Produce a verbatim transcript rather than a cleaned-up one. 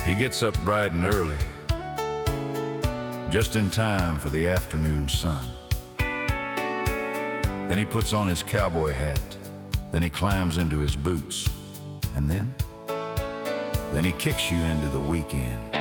He gets up bright and early, just in time for the afternoon sun. Then he puts on his cowboy hat. Then he climbs into his boots. And then, then he kicks you into the weekend.